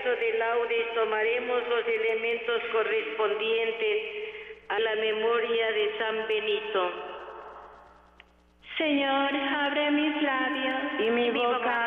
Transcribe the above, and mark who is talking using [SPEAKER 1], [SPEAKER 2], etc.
[SPEAKER 1] rezo de laudes tomaremos los elementos correspondientes a la memoria de San Benito.
[SPEAKER 2] Señor, abre mis labios
[SPEAKER 3] y mi boca